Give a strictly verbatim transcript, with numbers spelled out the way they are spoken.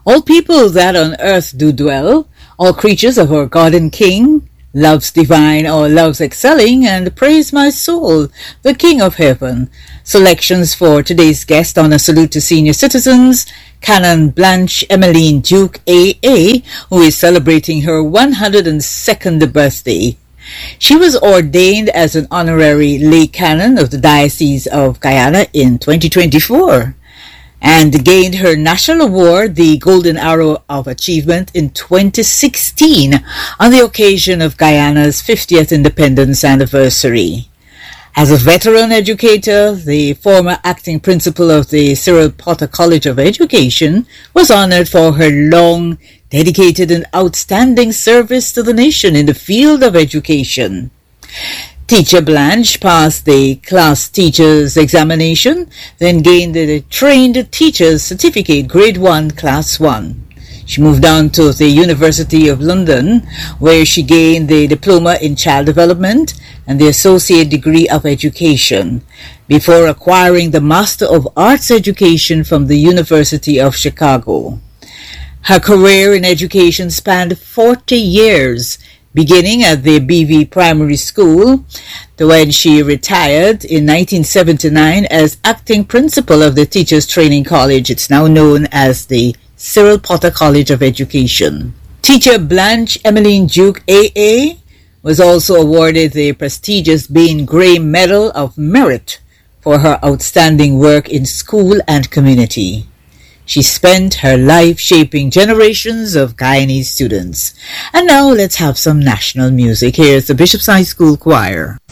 All people that on earth do dwell, all creatures of our God and King, loves divine or loves excelling, and praise my soul, the King of heaven. Selections for today's guest on a salute to senior citizens, Canon Blanche Emmeline Duke A A, who is celebrating her one hundred second birthday. She was ordained as an honorary lay canon of the Diocese of Guyana in twenty twenty-four and gained her national award, the Golden Arrow of Achievement, in twenty sixteen on the occasion of Guyana's fiftieth independence anniversary. As a veteran educator, the former acting principal of the Cyril Potter College of Education was honored for her long, dedicated and outstanding service to the nation in the field of education. Teacher Blanche passed the class teacher's examination, then gained the trained teacher's certificate, grade one, class one. She moved on to the University of London, where she gained the diploma in child development and the associate degree of education, before acquiring the Master of Arts Education from the University of Chicago. Her career in education spanned forty years, beginning at the B V Primary School, to when she retired in nineteen seventy-nine as acting principal of the Teachers Training College. It's now known as the Cyril Potter College of Education. Teacher Blanche Emmeline Duke A A was also awarded the prestigious Bain Gray Medal of Merit for her outstanding work in school and community. She spent her life shaping generations of Guyanese students. And now let's have some national music. Here's the Bishop's High School Choir.